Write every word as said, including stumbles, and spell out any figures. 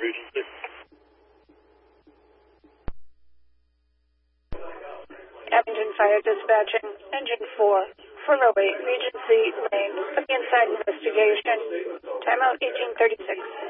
Regency. Abington Fire Dispatching, Engine four, four oh eight, Regency Lane, for the inside investigation. Timeout eighteen thirty-six.